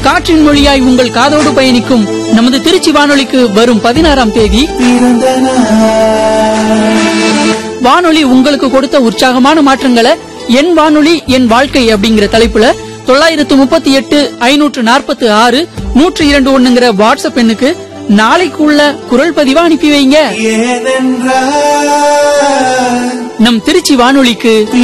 காற்றின் மொழியாய் உங்கள் காதோடு பயணிக்கும் நமது திருச்சி வானொலிக்கு வரும் 16ஆம் தேதி வானொலி உங்களுக்கு கொடுத்த உற்சாகமான மாற்றங்களை என் வானொலி என் வாழ்க்கை அப்படிங்கிற தலைப்புல 938-546-102 வாட்ஸ்அப் எண்ணுக்கு நாளைக்குள்ள குரல் பதிவா அனுப்பி வைங்க. நம் திருச்சி வானொலிக்கு